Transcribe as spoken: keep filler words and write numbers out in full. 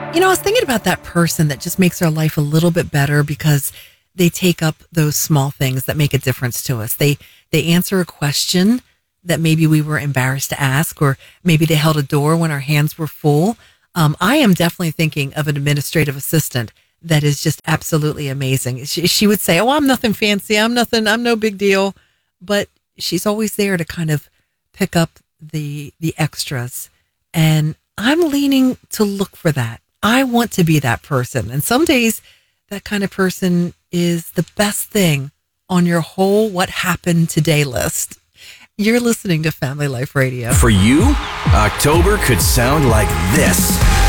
You know, I was thinking about that person that just makes our life a little bit better because they take up those small things that make a difference to us. They they answer a question that maybe we were embarrassed to ask, or maybe they held a door when our hands were full. Um, I am definitely thinking of an administrative assistant that is just absolutely amazing. She, she would say, "Oh, I'm nothing fancy. I'm nothing. I'm no big deal," but she's always there to kind of pick up the the extras. And I'm leaning to look for that. I want to be that person. And some days that kind of person is the best thing on your whole what happened today list. You're listening to Family Life Radio. For you, October could sound like this.